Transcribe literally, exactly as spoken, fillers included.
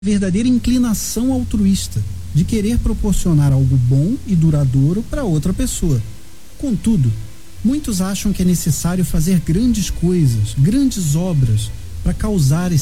verdadeira inclinação altruísta de querer proporcionar algo bom e duradouro para outra pessoa. Contudo, muitos acham que é necessário fazer grandes coisas, grandes obras, para causar